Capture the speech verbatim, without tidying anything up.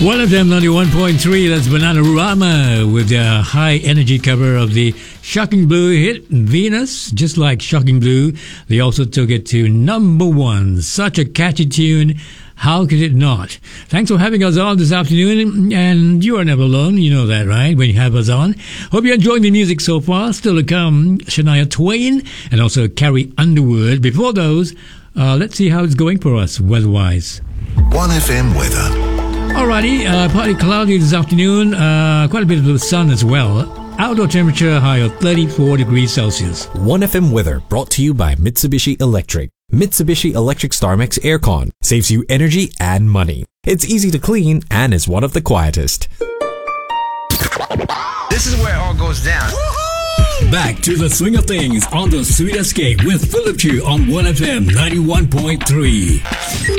One of them, ninety-one point three, that's Bananarama with their high energy cover of the Shocking Blue hit Venus. Just like Shocking Blue, they also took it to number one. Such a catchy tune. How could it not? Thanks for having us on this afternoon. And you are never alone. You know that, right? When you have us on. Hope you're enjoying the music so far. Still to come, Shania Twain and also Carrie Underwood. Before those, uh, let's see how it's going for us weather-wise. one F M weather. Alrighty, uh, partly cloudy this afternoon, uh, quite a bit of the sun as well. Outdoor temperature high of thirty-four degrees Celsius. one F M weather brought to you by Mitsubishi Electric. Mitsubishi Electric StarMax Aircon saves you energy and money. It's easy to clean and is one of the quietest. This is where it all goes down. Back to the swing of things on the Sweet Escape with Philip Chu on one F M ninety-one point three.